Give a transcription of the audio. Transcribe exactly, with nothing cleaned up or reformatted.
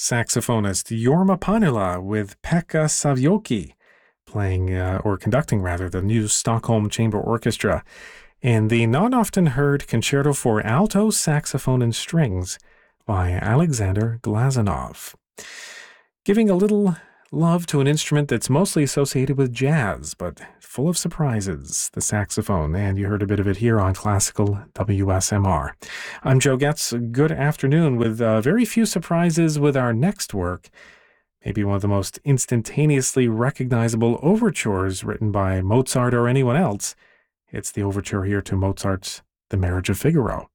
saxophonist Jorma Panula with Pekka Savioki playing, uh, or conducting rather, the new Stockholm Chamber Orchestra in the not often heard Concerto for Alto, Saxophone and Strings by Alexander Glazunov. Giving a little love to an instrument that's mostly associated with jazz, but full of surprises, the saxophone, and you heard a bit of it here on Classical W S M R. I'm Joe Getz. Good afternoon, with uh, very few surprises with our next work, maybe one of the most instantaneously recognizable overtures written by Mozart or anyone else. It's the overture here to Mozart's The Marriage of Figaro.